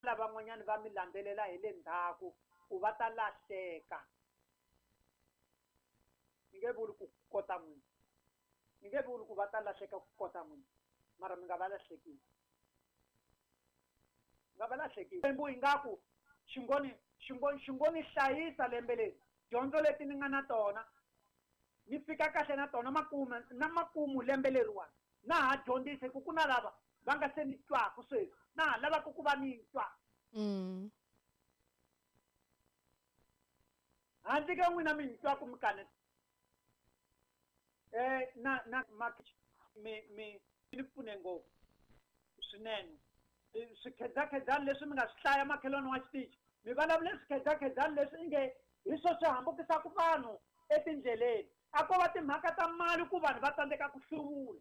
lavan'wanyani va mi landzelela hi le ndzhaku ku va ta lahleka. Ni nge vuli ku kota n'wina, ni nge vuli ku va ta lahleka ku kota n'wina, mara mi nga va lahlekile, nga va lahlekile. Lembu ingaku xingoni hlayisa lembe leri, dyondzo leti ni nga na tona ni fika kahle na tona makumu lembe leriwani na ha dyondzise ku na lava va nga se ni twaku sweswi na ha lavaka ku va ni twa. Handle ka n'wina mi twaku mi kaneta na mi ni pfune ngopfu swinene. Swikhedzakhedzani leswi mi nga swi hlaya makhelwani wa xitichi, mi vulavule swikhedzakhedzani leswi nge hi swo swi hambukisaka vanhu etindleleni. A ko va timhaka ta mali ku vanhu va tsandzeka ku hluvula,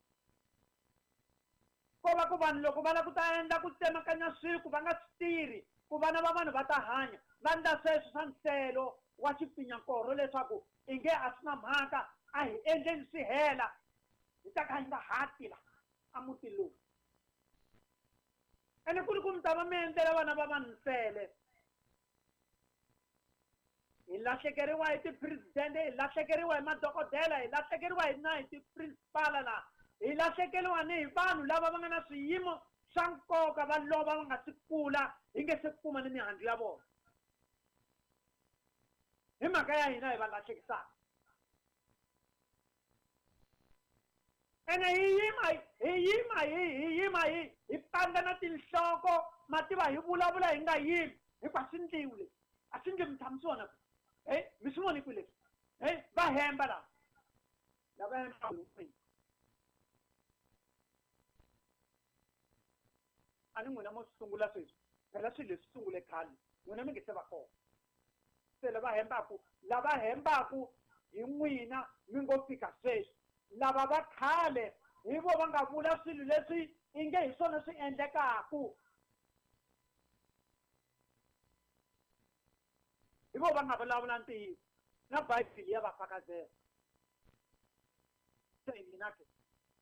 ko va ku vanhu loko va lava ku ta endla ku tsemakanya swilo ku va nga swi tirhi ku vana va vanhu va ta hanya, va endla sweswo swa nselo wa xipfinyankoro leswaku i nge a swi na mhaka a hi endleni swi hela hi ta ka hi nga hati la a muti lowu. Ene ku ri ku mi ta va mi endlela vana va vanhu nsele. Hi lahlekeriwa hi tipresidente, hi lahlekeriwa hi madokodela, hi lahlekeriwa hi tiprinsipala la, hi lahlekeriwa ni hi vanhu lava va nga na swiyimo swa nkoka va lova va nga si kula hi nge se kuma ni mihandzu ya vona. Hi mhaka ya hina hi va lahlekisaka. Ene hi yima hi panga na tinhloko mativa hi vulavula hi nga yimi hikuva swi ndliwi leswi a swi nge mi tshamisiwa na ku mi swi voni ku leswi va hemba lava lava hemba a ni n'wina mo swi sungula sweswi phela swilo leswi sungule khale n'wina mi nge se va kona. Se lava hembaku hi n'wina mi ngo fika sweswi, lava va khale hi vo va nga vula swilo leswi i nge hi swona swi endlekaku, hi vo va nga vulavula ntiyiso na Bibele ya va fakazela. Se hina ke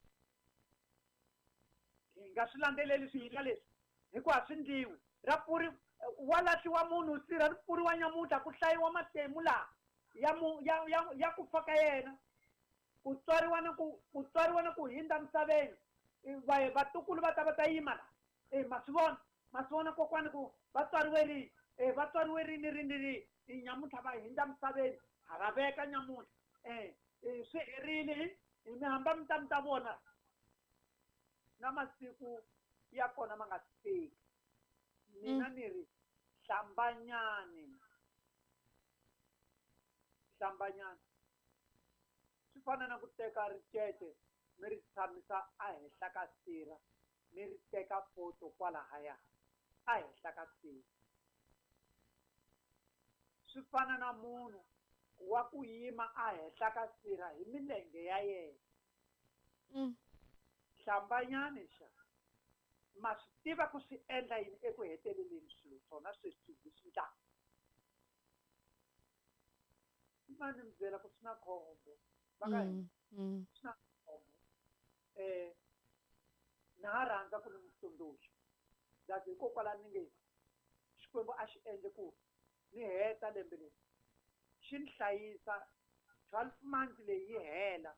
hi nga swi landzeleli swiyila leswi hikuva swi ndliwi. Rapfuri wa lahliwa munhu sirha ripfuri wa nyamutlha ku hlayiwa matemu laha ya ku fa ka yena, ku tswariwa na ku hindza misaveni. Vatukulu va ta yima la ma swi vona kokwani ku va tswariwe rini nyamutlha va hindza misaveni ha va veka nyamutlha swi herile mi hamba mi ta vona na masiku ya kona ma nga si fika. Mina ni ri hlambanyani swi fana na ku teka ricece mi ri tshamisa a henhla ka sirha mi ri teka foto kwalahaya a henhla ka sirha. Swi fana na munhu wa ku yima a henhla ka sirha hi milenge ya yena. Hlambanyani ma swi tiva ku swi endla yini eku heteleleni swilo swona sweswi swi ndlaka. Ma ni mi byela ku swi na khombo va ka hina, swi na khombo. Na ha rhandza ku ni mi tsundzuxa that's hikokwalaho ni nge Xikwembu a xi endle ku ni heta lembe leri xi ni hlayisa 12 months leyi yi hela.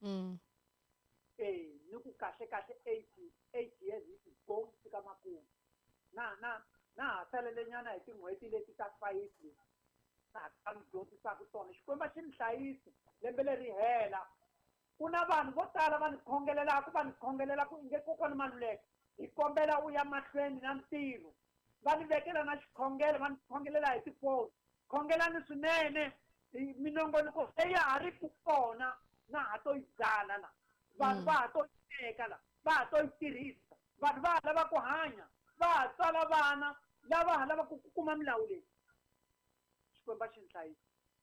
Ni ku kahle 8 years hi go fika makumu na ha salele nyana hi tin'hweti leti ta 5 leti na ha ni dyondzisaka tona. Xikwembu xi ni hlayisi lembe leri hela. Ku na vanhu vo tala va ni khongelelaku inge kokwani Maluleke hi kombela u ya mahlweni na ntirho, va ni vekela na xikhongelo va ni khongelela hi tifoni. Khongelani swinene minongonoko leyi ha ri ku kona na ha to yi byala la, vanhu va ha to yi teka la, va ha to yi tirhisa, vanhu va ha lava ku hanya, va ha tswala vana lava ha lava ku kuma milawu leyi. Xikwembu xi ni hlayisa.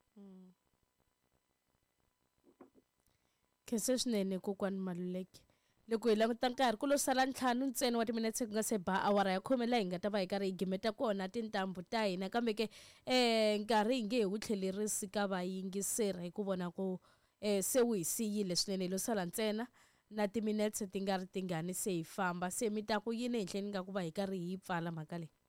Khensa swinene kokwani Maluleke. Loko hi languta nkarhi ku lo sala 5 ntsena wa timinete ku nga se ba awara ya 10 la hi nga ta va hi karhi hi gimeta kona tintambu ta hina, kambe ke nkarhi hi nge hi wu tlhelerisi ka vayingiseri hi ku vona ku se wu hi siyile swinene. Lo sala ntsena na timinete ti nga ri tingani se hi famba, se mi ta ku yini ehenhleni ka ku va hi karhi hi pfala mhaka leyi.